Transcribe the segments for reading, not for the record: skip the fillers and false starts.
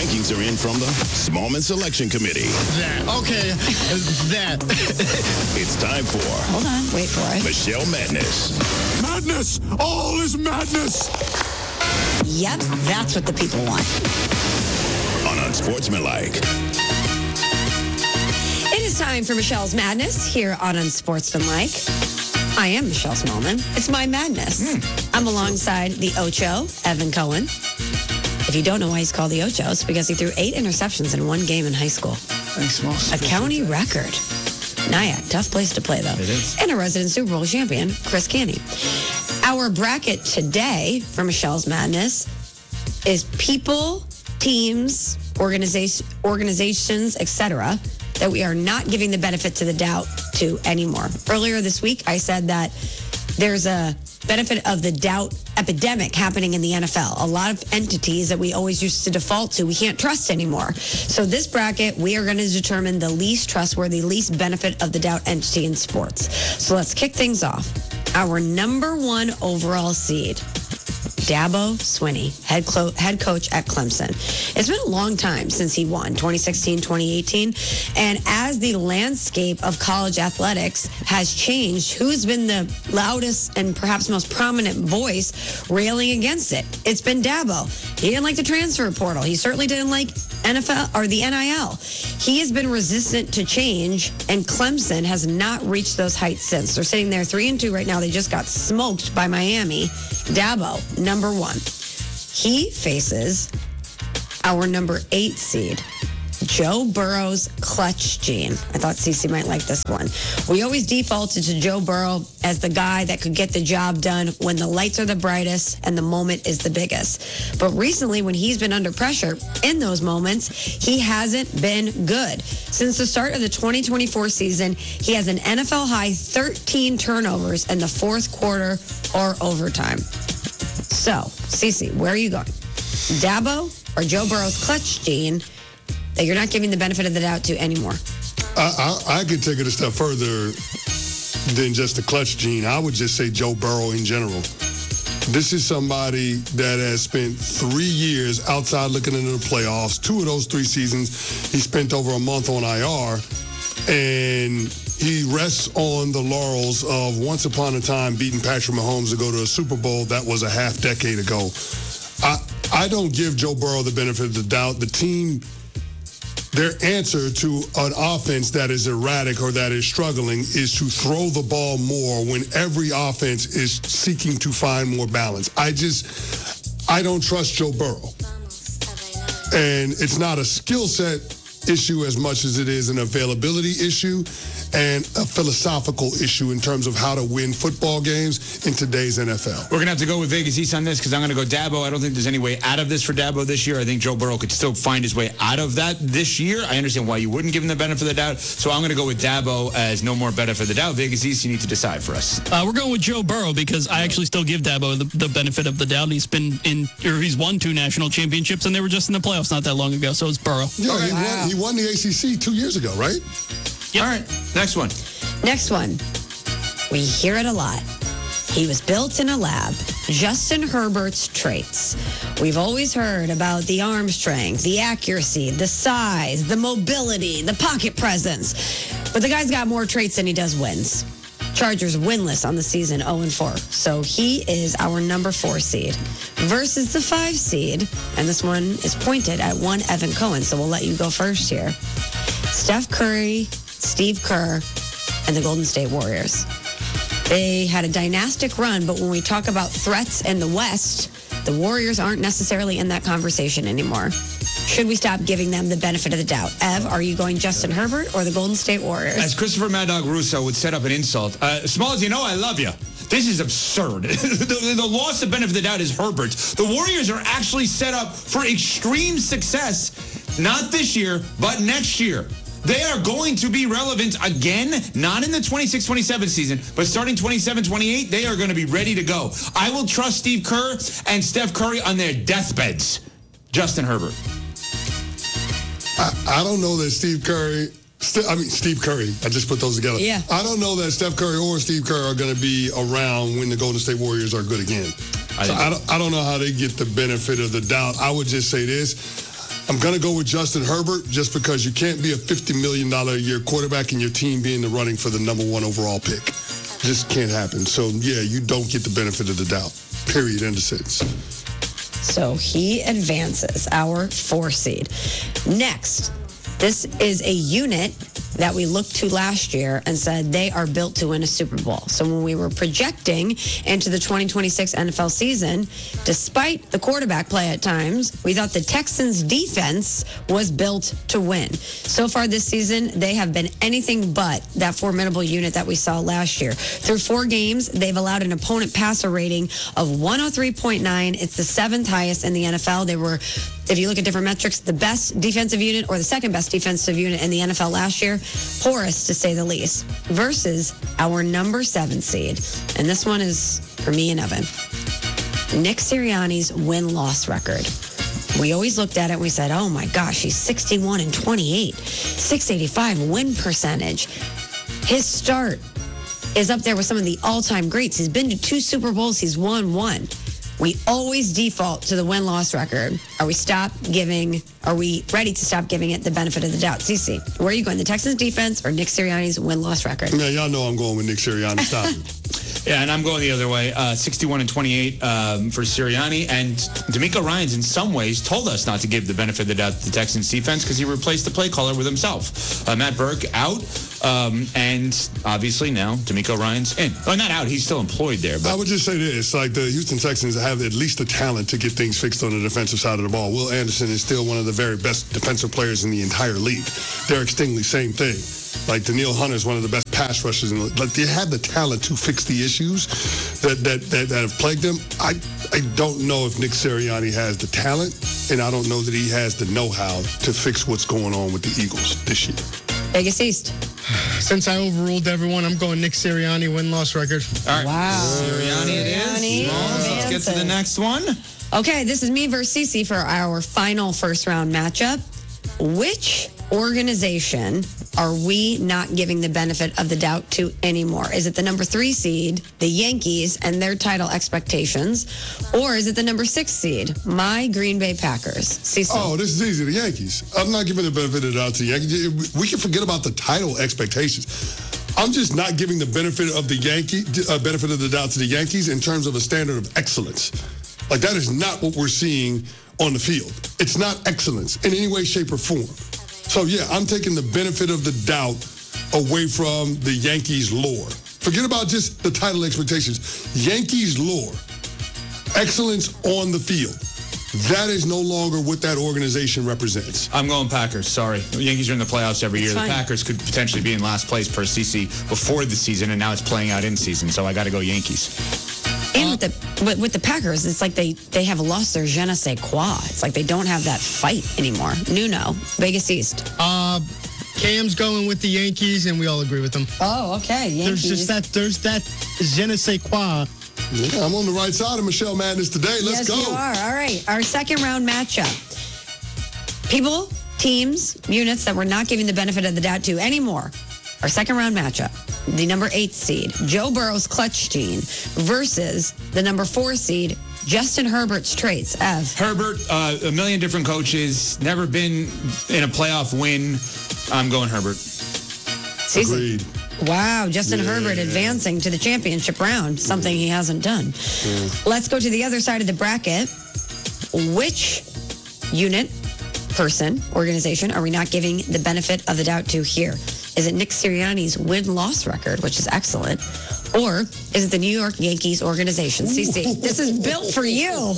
rankings are in from the Smallman Selection Committee. That. It's time for... Hold on, wait for it. Michelle Madness. Madness! All is madness! Yep, that's what the people want. On Unsportsmanlike. It is time for Michelle's Madness here on Unsportsmanlike. I am Michelle Smallman. It's my madness. I'm alongside the Ocho, Evan Cohen. If you don't know why he's called the Ocho, it's because he threw 8 interceptions in one game in high school. Thanks, Smalls. A county record. Nyack, tough place to play, though. It is. And a resident Super Bowl champion, Chris Canty. Our bracket today for Michelle's Madness is people, teams, organizations, etc., that we are not giving the benefit to the doubt to anymore. Earlier this week, I said that there's a benefit of the doubt epidemic happening in the NFL. A lot of entities that we always used to default to, we can't trust anymore. So this bracket, we are going to determine the least trustworthy, least benefit of the doubt entity in sports. So let's kick things off. Our number 1 overall seed, Dabo Swinney, head coach at Clemson. It's been a long time since he won, 2016, 2018. And as the landscape of college athletics has changed, who's been the loudest and perhaps most prominent voice railing against it? It's been Dabo. He didn't like the transfer portal. He certainly didn't like NFL or the NIL. He has been resistant to change, and Clemson has not reached those heights since. They're sitting there 3-2 right now. They just got smoked by Miami. Dabo, number 1. He faces our number 8 seed, Joe Burrow's clutch gene. I thought Cece might like this one. We always defaulted to Joe Burrow as the guy that could get the job done when the lights are the brightest and the moment is the biggest. But recently, when he's been under pressure in those moments, he hasn't been good. Since the start of the 2024 season, he has an NFL high 13 turnovers in the fourth quarter or overtime. So, Cece, where are you going? Dabo or Joe Burrow's clutch gene that you're not giving the benefit of the doubt to anymore? I could take it a step further than just the clutch gene. I would just say Joe Burrow in general. This is somebody that has spent 3 years outside looking into the playoffs. 2 of those 3 seasons, he spent over a month on IR. And he rests on the laurels of once upon a time beating Patrick Mahomes to go to a Super Bowl that was a half decade ago. I don't give Joe Burrow the benefit of the doubt. The team, their answer to an offense that is erratic or that is struggling is to throw the ball more when every offense is seeking to find more balance. I don't trust Joe Burrow. And it's not a skill set issue as much as it is an availability issue and a philosophical issue in terms of how to win football games in today's NFL. We're going to have to go with Vegas East on this because I'm going to go Dabo. I don't think there's any way out of this for Dabo this year. I think Joe Burrow could still find his way out of that this year. I understand why you wouldn't give him the benefit of the doubt. So I'm going to go with Dabo as no more benefit of the doubt. Vegas East, you need to decide for us. We're going with Joe Burrow because I actually still give Dabo the benefit of the doubt. He's he's won 2 national championships, and they were just in the playoffs not that long ago. So it's Burrow. Yeah, he won the ACC 2 years ago, right? Yep. All right, next one. Next one. We hear it a lot. He was built in a lab. Justin Herbert's traits. We've always heard about the arm strength, the accuracy, the size, the mobility, the pocket presence. But the guy's got more traits than he does wins. Chargers winless on the season, 0-4. So he is our number 4 seed versus the 5 seed. And this one is pointed at one Evan Cohen. So we'll let you go first here. Steph Curry, Steve Kerr, and the Golden State Warriors. They had a dynastic run, but when we talk about threats in the West, the Warriors aren't necessarily in that conversation anymore. Should we stop giving them the benefit of the doubt? Ev, are you going Justin Herbert or the Golden State Warriors? As Christopher Mad Dog Russo would set up an insult. Smalls, you know I love you. This is absurd. The loss of benefit of the doubt is Herbert. The Warriors are actually set up for extreme success, not this year, but next year. They are going to be relevant again, not in the 26-27 season, but starting 27-28, they are going to be ready to go. I will trust Steve Kerr and Steph Curry on their deathbeds. Justin Herbert. I don't know that Steve Curry, I just put those together. Yeah. I don't know that Steph Curry or Steve Kerr are going to be around when the Golden State Warriors are good again. I don't know how they get the benefit of the doubt. I would just say this. I'm going to go with Justin Herbert just because you can't be a $50 million a year quarterback and your team be in the running for the number 1 overall pick. Just can't happen. So, yeah, you don't get the benefit of the doubt. Period. End of sentence. So he advances, our 4 seed. Next, this is a unit that we looked to last year and said they are built to win a Super Bowl. So when we were projecting into the 2026 NFL season, despite the quarterback play at times, we thought the Texans defense was built to win. So far this season, they have been anything but that formidable unit that we saw last year. Through 4 games, they've allowed an opponent passer rating of 103.9. It's the 7th highest in the NFL. They were, if you look at different metrics, the best defensive unit or the second best defensive unit in the NFL last year. Porous, to say the least, versus our number 7 seed. And this one is for me and Evan. Nick Sirianni's win-loss record. We always looked at it and we said, oh my gosh, he's 61-28, 685 win percentage. His start is up there with some of the all-time greats. He's been to 2 Super Bowls. He's won 1. We always default to the win-loss record. Are we ready to stop giving it the benefit of the doubt? CC, where are you going? The Texans defense or Nick Sirianni's win-loss record? Yeah, y'all know I'm going with Nick Sirianni. Stop it. Yeah, and I'm going the other way. 61-28 for Sirianni. And D'Amico Ryans, in some ways, told us not to give the benefit of the doubt to the Texans defense because he replaced the play caller with himself. Matt Burke out. And obviously now D'Amico Ryans in. Well, not out. He's still employed there. But I would just say this. Like, the Houston Texans have at least the talent to get things fixed on the defensive side of the ball. Will Anderson is still one of the very best defensive players in the entire league. Derek Stingley, same thing. Like, Daniil Hunter is one of the best pass rushers in the league. Like, they have the talent to fix the issues that have plagued them. I don't know if Nick Sirianni has the talent, and I don't know that he has the know-how to fix what's going on with the Eagles this year. Vegas East. Since I overruled everyone, I'm going Nick Sirianni win-loss record. all right. Wow. Sirianni it is. Sirianni Smalls, let's get to the advances. next one. Okay, this is me versus CC for our final first-round matchup. Which organization are we not giving the benefit of the doubt to anymore? Is it the number 3 seed, the Yankees, and their title expectations? Or is it the number 6 seed, my Green Bay Packers? CC. Oh, this is easy. The Yankees. I'm not giving the benefit of the doubt to the Yankees. We can forget about the title expectations. I'm just not giving the benefit of the benefit of the doubt to the Yankees in terms of a standard of excellence. Like, that is not what we're seeing on the field. It's not excellence in any way, shape, or form. So, yeah, I'm taking the benefit of the doubt away from the Yankees lore. Forget about just the title expectations. Yankees lore. Excellence on the field. That is no longer what that organization represents. I'm going Packers. Sorry. The Yankees are in the playoffs every year. It's fine. The Packers could potentially be in last place per CC before the season, and now it's playing out in season. So I got to go Yankees. And with the Packers, it's like they have lost their je ne sais quoi. It's like they don't have that fight anymore. Nuno, Vegas East. Cam's going with the Yankees, and we all agree with them. Oh, okay. Yankees. There's that je ne sais quoi. Yeah, I'm on the right side of Michelle Madness today. Let's yes, go. you are. All right. Our second round matchup. People, teams, units that we're not giving the benefit of the doubt to anymore. Our second round matchup. The number 8 seed, Joe Burrow's clutch gene, versus the number 4 seed, Justin Herbert's traits. Ev. Herbert, a million different coaches, never been in a playoff win. I'm going Herbert. Cece. Agreed. Wow, Justin Herbert advancing to the championship round, something he hasn't done. Let's go to the other side of the bracket. Which unit, person, organization are we not giving the benefit of the doubt to here? Is it Nick Sirianni's win-loss record, which is excellent, or is it the New York Yankees organization? CC, this is built for you.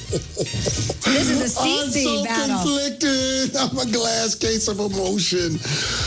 This is a CC I'm so battle. conflicted. I'm a glass case of emotion.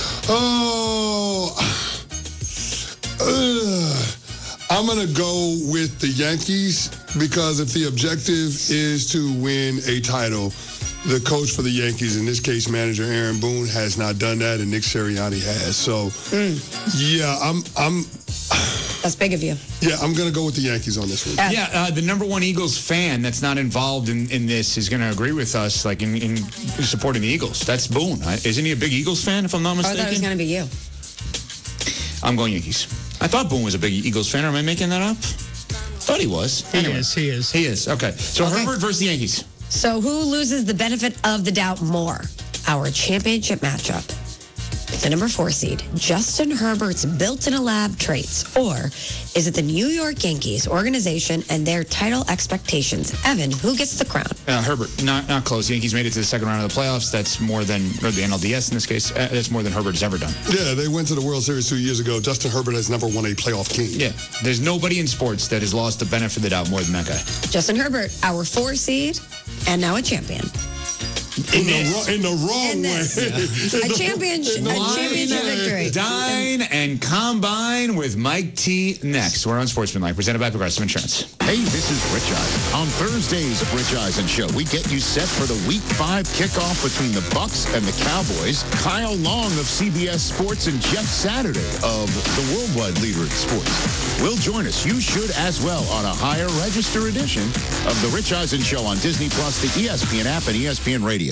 I'm going to go with the Yankees because if the objective is to win a title, the coach for the Yankees, in this case, manager Aaron Boone, has not done that, and Nick Sirianni has. So, yeah, That's big of you. Yeah, I'm going to go with the Yankees on this one. Yeah, the number 1 Eagles fan that's not involved in this is going to agree with us, like in supporting the Eagles. That's Boone. Isn't he a big Eagles fan, if I'm not I mistaken? thought it was going to be you. I'm going Yankees. I thought Boone was a big Eagles fan. Am I making that up? Thought he was. He is. He is. Okay. So Herbert versus the Yankees. So who loses the benefit of the doubt more? Our championship matchup. The number 4 seed, Justin Herbert's built-in-a-lab traits, or is it the New York Yankees organization and their title expectations? Evan, who gets the crown? Herbert, not close. Yankees made it to the second round of the playoffs. That's more than, or the NLDS in this case, that's more than Herbert has ever done. Yeah, they went to the World Series 2 years ago. Justin Herbert has never won a playoff game. Yeah, there's nobody in sports that has lost the benefit of the doubt more than that guy. Justin Herbert, our 4 seed, and now a champion. In the wrong way. A championship victory. Dine and Combine with Mike T. next. We're on Sportsmanlike, presented by Progressive Insurance. Hey, this is Rich Eisen. On Thursdays of Rich Eisen Show, we get you set for the Week 5 kickoff between the Bucks and the Cowboys. Kyle Long of CBS Sports and Jeff Saturday of the worldwide leader in sports will join us. You should as well on a higher register edition of the Rich Eisen Show on Disney Plus, the ESPN app, and ESPN Radio.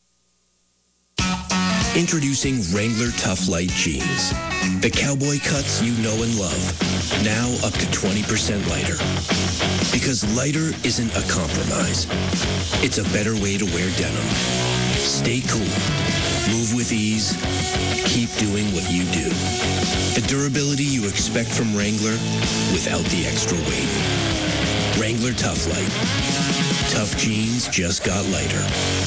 Introducing Wrangler Tough Light Jeans. The cowboy cuts you know and love. Now up to 20% lighter. Because lighter isn't a compromise. It's a better way to wear denim. Stay cool. Move with ease. Keep doing what you do. The durability you expect from Wrangler without the extra weight. Wrangler Tough Light. Tough jeans just got lighter.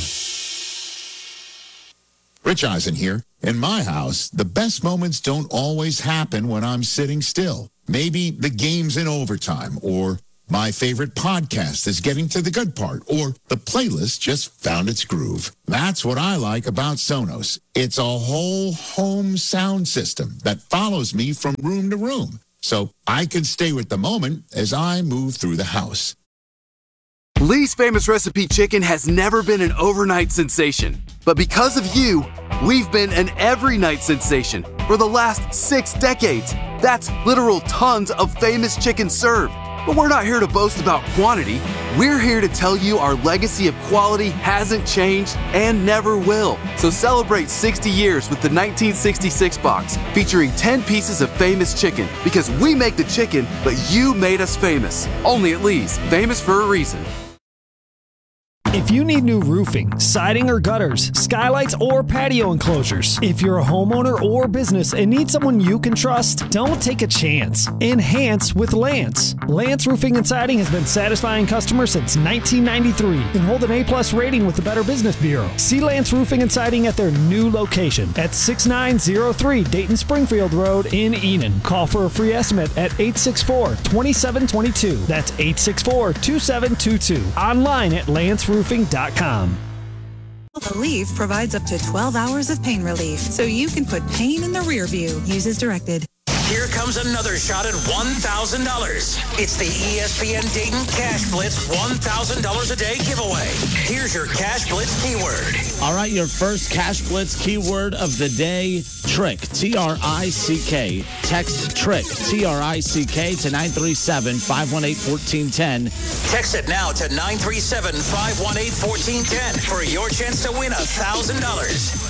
Rich Eisen here. In my house, the best moments don't always happen when I'm sitting still. Maybe the game's in overtime, or my favorite podcast is getting to the good part, or the playlist just found its groove. That's what I like about Sonos. It's a whole home sound system that follows me from room to room, so I can stay with the moment as I move through the house. Lee's Famous Recipe Chicken has never been an overnight sensation. But because of you, we've been an every night sensation for the last 6 decades. That's literal tons of famous chicken served. But we're not here to boast about quantity. We're here to tell you our legacy of quality hasn't changed and never will. So celebrate 60 years with the 1966 box, featuring 10 pieces of famous chicken. Because we make the chicken, but you made us famous. Only at Lee's, famous for a reason. If you need new roofing, siding or gutters, skylights or patio enclosures, if you're a homeowner or business and need someone you can trust, don't take a chance. Enhance with Lance. Lance Roofing and Siding has been satisfying customers since 1993 and hold an A+ rating with the Better Business Bureau. See Lance Roofing and Siding at their new location at 6903 Dayton Springfield Road in Enon. Call for a free estimate at 864-2722. That's 864-2722. Online at lanceroofing.com. Relief provides up to 12 hours of pain relief, so you can put pain in the rear view. Use as directed. Here comes another shot at $1,000. It's the ESPN Dayton Cash Blitz $1,000 a day giveaway. Here's your Cash Blitz keyword. All right, your first Cash Blitz keyword of the day, trick, T-R-I-C-K. Text trick, T-R-I-C-K to 937-518-1410. Text it now to 937-518-1410 for your chance to win $1,000.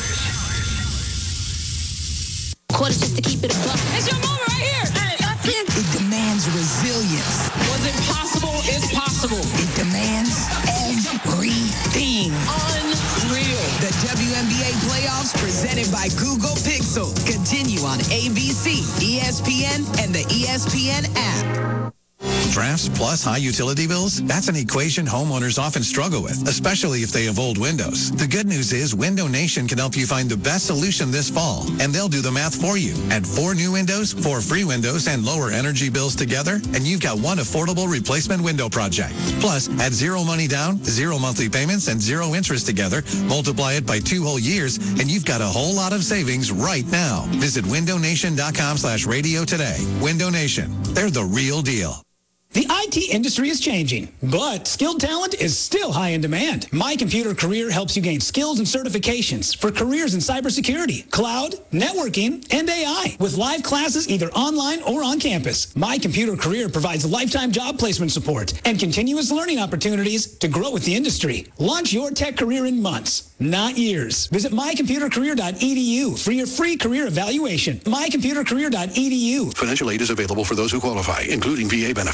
Quarters just to keep it a buck. It's your moment right here. It demands resilience. Was it possible? It's possible. It demands everything. Unreal. The WNBA playoffs presented by Google Pixel continue on ABC, ESPN, and the ESPN app. Drafts plus high utility bills? That's an equation homeowners often struggle with, especially if they have old windows. The good news is Window Nation can help you find the best solution this fall, and they'll do the math for you. Add 4 new windows, 4 free windows, and lower energy bills together, and you've got one affordable replacement window project. Plus, add 0 money down, 0 monthly payments, and 0 interest together. Multiply it by 2 whole years, and you've got a whole lot of savings right now. Visit windownation.com/radio today. Window Nation. They're the real deal. The IT industry is changing, but skilled talent is still high in demand. My Computer Career helps you gain skills and certifications for careers in cybersecurity, cloud, networking, and AI with live classes either online or on campus. My Computer Career provides lifetime job placement support and continuous learning opportunities to grow with the industry. Launch your tech career in months, not years. Visit mycomputercareer.edu for your free career evaluation. mycomputercareer.edu. Financial aid is available for those who qualify, including VA benefits.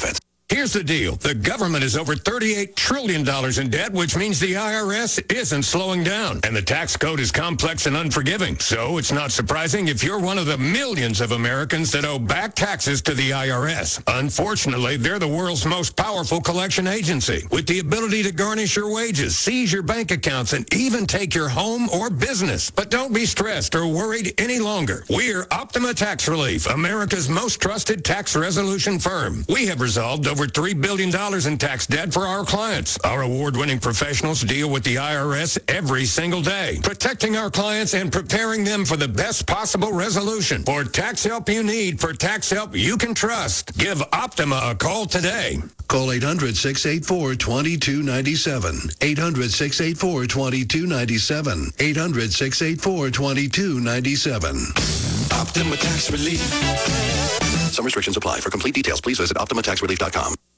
Here's the deal. The government is over $38 trillion in debt, which means the IRS isn't slowing down. And the tax code is complex and unforgiving. So it's not surprising if you're one of the millions of Americans that owe back taxes to the IRS. Unfortunately, they're the world's most powerful collection agency, with the ability to garnish your wages, seize your bank accounts, and even take your home or business. But don't be stressed or worried any longer. We're Optima Tax Relief, America's most trusted tax resolution firm. We have resolved over $3 billion in tax debt for our clients. Our award-winning professionals deal with the IRS every single day, protecting our clients and preparing them for the best possible resolution. For tax help you need, for tax help you can trust, give Optima a call today. Call 800-684-2297. 800-684-2297. 800-684-2297. Optima Tax Relief. Some restrictions apply. For complete details, please visit OptimaTaxRelief.com.